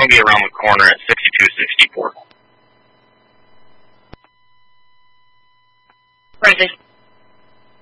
going to be around the corner at 6264. Roger.